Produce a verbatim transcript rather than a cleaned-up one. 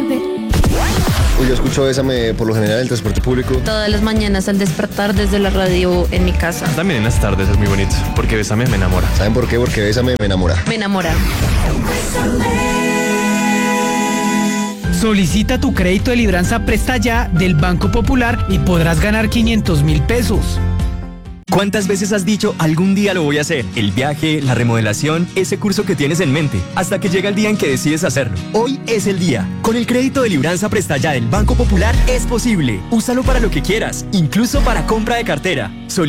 baby. Uy, yo escucho Bésame por lo general en el transporte público. Todas las mañanas al despertar desde la radio en mi casa. También en las tardes es muy bonito, porque Bésame me enamora. ¿Saben por qué? Porque Bésame me enamora. Me enamora. Solicita tu crédito de libranza Presta Ya del Banco Popular y podrás ganar quinientos mil pesos. ¿Cuántas veces has dicho algún día lo voy a hacer? El viaje, la remodelación, ese curso que tienes en mente, hasta que llega el día en que decides hacerlo. Hoy es el día. Con el crédito de libranza Presta Ya del Banco Popular es posible. Úsalo para lo que quieras, incluso para compra de cartera.